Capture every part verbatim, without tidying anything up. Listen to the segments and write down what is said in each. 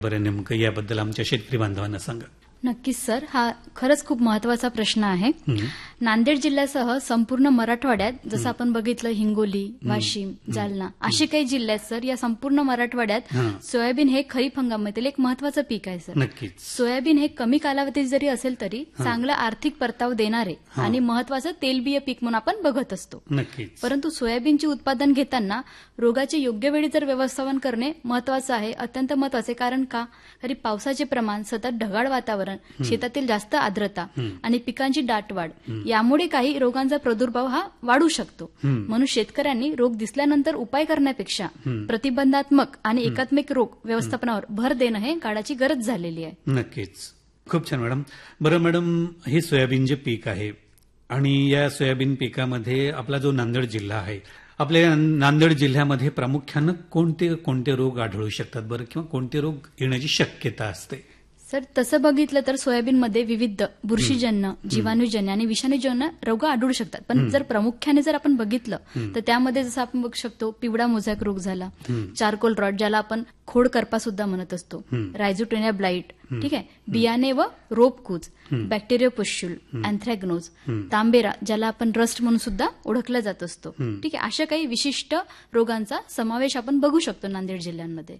बरं, नेमकं याबद्दल आमच्या शेतकरी बांधवांना सांगा. नक्कीच सर, हा खरंच खूप महत्वाचा प्रश्न आहे. हं. नांदेड जिल्ह्यासह संपूर्ण मराठवाड्यात जसं आपण बघितलं हिंगोली, वाशिम, जालना असे काही जिल्हे आहेत सर. या संपूर्ण मराठवाड्यात हां. सोयाबीन हे खरीप हंगामातील एक महत्वाचं पीक आहे सर. नक्कीच. सोयाबीन हे कमी कालावधीत जरी असेल तरी चांगला आर्थिक परतावा देणारे हां. आणि महत्वाचं तेलबिय पीक म्हणून आपण बघत असतो. नक्कीच. परंतु सोयाबीनचे उत्पादन घेताना रोगाचे योग्य वेळी जर व्यवस्थापन करणे महत्वाचं आहे, अत्यंत महत्वाचे. कारण का तरी पावसाचे प्रमाण, सतत ढगाळ वातावरण, शेतातील जास्त आर्द्रता आणि पिकांची दाटवाढ यामुळे काही रोगांचा प्रादुर्भाव हा वाढू शकतो. म्हणून शेतकऱ्यांनी रोग दिसल्यानंतर उपाय करण्यापेक्षा प्रतिबंधात्मक आणि एकात्मिक रोग व्यवस्थापनावर भर देणं हे काळाची गरज झालेली आहे. नक्कीच. खूप छान मॅडम. बरं मॅडम, हे सोयाबीन जे पीक आहे आणि या सोयाबीन पिकामध्ये आपला जो नांदेड जिल्हा आहे, आपल्या नांदेड जिल्ह्यामध्ये प्रामुख्यानं कोणते कोणते रोग आढळू शकतात बरं, किंवा कोणते रोग येण्याची शक्यता असते? सर, तसं बघितलं तर सोयाबीनमध्ये विविध बुरशीजन्य, जीवाणूजन्य आणि विषाणूजन्य रोग आढळू शकतात. पण जर प्रामुख्याने जर आपण बघितलं तर त्यामध्ये जसं आपण बघू शकतो पिवळा मोझॅक रोग झाला, चारकोल रॉट ज्याला आपण खोड करपा सुद्धा म्हणत असतो, रायझोटेनिया ब्लाइट, ठीक आहे, बियाणे व रोपकूज, बॅक्टेरिया पुष्यूल, अँथ्रॅग्नोज, तांबेरा ज्याला आपण रस्ट म्हणून सुद्धा ओळखला जात असतो. ठीक आहे, अशा काही विशिष्ट रोगांचा समावेश आपण बघू शकतो नांदेड जिल्ह्यांमध्ये.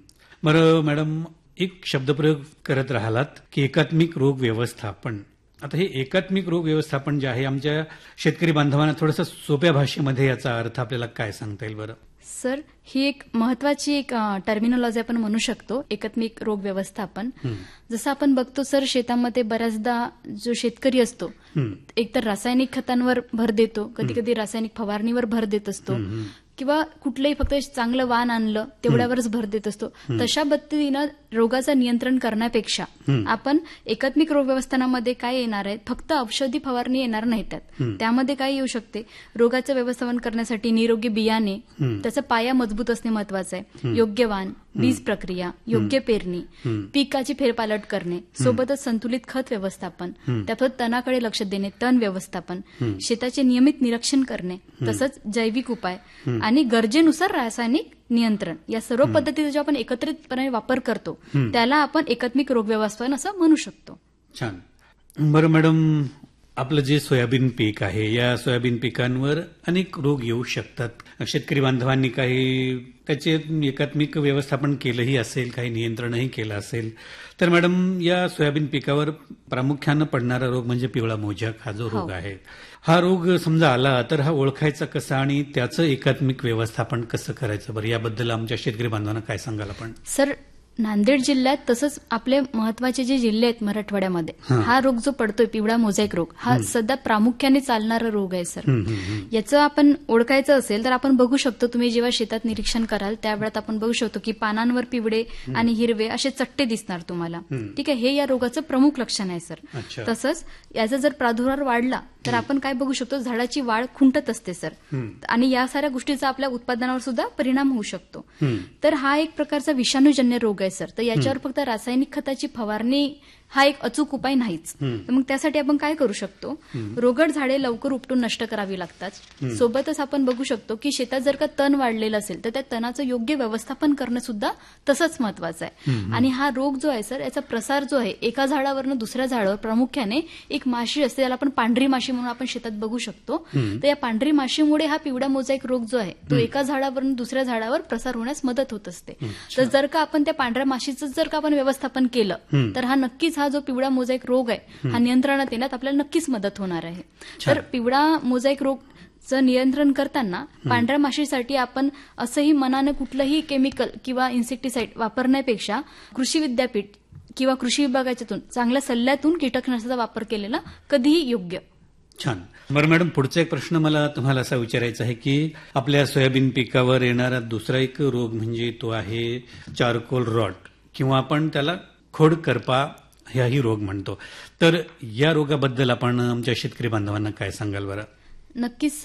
बरं मॅडम, एक शब्दप्रयोग करत राहिलात की एकात्मिक रोग व्यवस्थापन. आता हे एकात्मिक रोग व्यवस्थापन जे आहे, आमच्या शेतकरी बांधवांना थोडंसं सोप्या भाषेमध्ये याचा अर्थ आपल्याला काय सांगता येईल बरं? सर, ही एक महत्वाची एक टर्मिनॉलॉजी आपण म्हणू शकतो, एकात्मिक रोग व्यवस्थापन. जसं आपण बघतो सर, शेतामध्ये बऱ्याचदा जो शेतकरी असतो एकतर रासायनिक खतांवर भर देतो, कधी कधी रासायनिक फवारणीवर भर देत असतो, किंवा कुठलंही फक्त चांगलं वाण आणलं तेवढ्यावरच भर देत असतो. तशा पद्धतीनं रोगाचं नियंत्रण करण्यापेक्षा आपण एकात्मिक रोग व्यवस्थापनामध्ये काय येणार आहे, फक्त औषधी फवारणी येणार नाही. त्यात त्यामध्ये काय येऊ शकते, रोगाचं व्यवस्थापन करण्यासाठी निरोगी बियाणे, त्याचा पाया मजबूत असणे महत्वाचं आहे, योग्य वाण, बीज प्रक्रिया, योग्य पेरणी, पिकाची फेरपालट करणे, सोबतच संतुलित खत व्यवस्थापन, त्यात तणाकडे लक्ष देणे, तण व्यवस्थापन, शेताचे नियमित निरीक्षण करणे, तसंच जैविक उपाय आणि गरजेनुसार रासायनिक नियंत्रण, या सर्व पद्धतीचा जो आपण एकत्रितपणे वापर करतो त्याला आपण एकात्मिक रोग व्यवस्थापन असं म्हणू शकतो. छान. बरं मॅडम, आपलं जे सोयाबीन पीक आहे, या सोयाबीन पिकांवर अनेक रोग येऊ शकतात. शेतकरी बांधवांनी काही त्याचे एकात्मिक व्यवस्थापन केलंही असेल, काही नियंत्रणही केलं असेल, तर मॅडम या सोयाबीन पिकावर प्रामुख्यानं पडणारा रोग म्हणजे पिवळा मोझॅक हा जो रोग आहे, हा रोग समजा आला तर हा ओळखायचा कसा आणि त्याचं एकात्मिक व्यवस्थापन कसं करायचं बरं, याबद्दल आमच्या शेतकरी बांधवांना काय सांगाल आपण? सर, नांदेड जिल्ह्यात तसंच आपले महत्वाचे जे जिल्हे आहेत मराठवाड्यामध्ये, हा रोग जो पडतोय पिवळा मोझॅक रोग, हा सध्या प्रामुख्याने चालणारा रोग आहे सर. याचं आपण ओळखायचं असेल तर आपण बघू शकतो, तुम्ही जेव्हा शेतात निरीक्षण कराल त्यावेळेत आपण बघू शकतो की पानांवर पिवळे आणि हिरवे असे चट्टे दिसणार तुम्हाला. ठीक आहे, हे या रोगाचं प्रमुख लक्षण आहे सर. तसंच याचा जर प्रादुर्भाव वाढला तर आपण काय बघू शकतो, झाडाची वाढ खुंटत असते सर, आणि या साऱ्या गोष्टीचा आपल्या उत्पादनावर सुद्धा परिणाम होऊ शकतो. तर हा एक प्रकारचा विषाणूजन्य रोग आहे सर. तर याच्यावर फक्त रासायनिक खताची फवारणी हा एक अचूक उपाय नाहीच. तर मग त्यासाठी आपण काय करू शकतो, रोगट झाडे लवकर उपटून नष्ट करावी लागतात. सोबतच आपण बघू शकतो की शेतात जर का तण वाढलेलं असेल तर त्या तणाचं योग्य व्यवस्थापन करणं सुद्धा तसंच महत्वाचं आहे. आणि हा रोग जो आहे सर, याचा प्रसार जो आहे एका झाडावरनं दुसऱ्या झाडावर, प्रामुख्याने एक माशी असते त्याला आपण पांढरी माशी म्हणून आपण शेतात बघू शकतो. तर या पांढरी माशीमुळे हा पिवळा मोझॅक रोग जो आहे तो एका झाडावरून दुसऱ्या झाडावर प्रसार होण्यास मदत होत असते. तर जर का आपण त्या पांढऱ्या माशीचं जर का आपण व्यवस्थापन केलं तर हा नक्कीच हा जो पिवळा मोझॅक रोग आहे हा नियंत्रणात येण्यात आपल्याला नक्कीच मदत होणार आहे. तर पिवळा मोझॅक रोगचं नियंत्रण करताना पांढऱ्या माशीसाठी आपण असंही मनानं कुठलंही केमिकल किंवा इन्सेक्टिसाइड वापरण्यापेक्षा कृषी विद्यापीठ किंवा कृषी विभागाच्यातून चांगल्या सल्ल्यातून कीटकनाशकाचा वापर केलेला कधीही योग्य. छान. बरं मॅडम, पुढचा एक प्रश्न मला तुम्हाला असा विचारायचा आहे की आपल्या सोयाबीन पिकावर येणारा दुसरा एक रोग म्हणजे तो आहे चारकोल रॉट, किंवा आपण त्याला खोड करपा हाही रोग म्हणतो. तर या रोगाबद्दल आपण आमच्या शेतकरी बांधवांना काय सांगाल बरं? नक्कीच सर,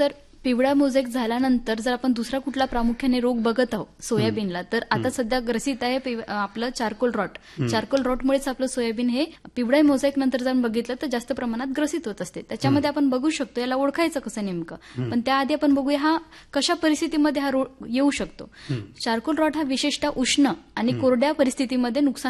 पिवळा मोझॅक झाल्यानंतर जर आपण दुसरा कुठला प्रामुख्याने रोग बघत आहोत सोयाबीनला, तर आता सध्या ग्रसित आहे पिव- आपलं चारकोल रॉट. चारकोल रॉटमुळेच आपलं सोयाबीन हे पिवळ्या मोझॅक नंतर जर बघितलं तर जास्त प्रमाणात ग्रसित होत असते. त्याच्यामध्ये आपण बघू शकतो याला ओळखायचं कसं नेमकं. पण त्याआधी आपण बघूया हा कशा परिस्थितीमध्ये हा रोग येऊ शकतो. चारकोल रॉट हा विशेषतः उष्ण आणि कोरड्या परिस्थितीमध्ये नुकसान